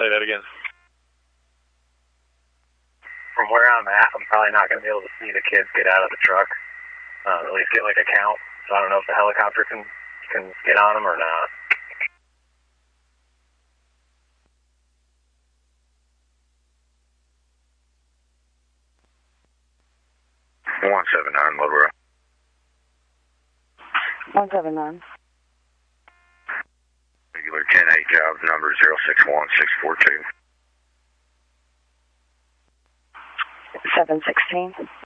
Say that again. From where I'm at, I'm probably not going to be able to see the kids get out of the truck. At least get like a count. So I don't know if the helicopter can get on them or not. 179, Loughborough. 179. Regular 10-8 job number 061642. 716.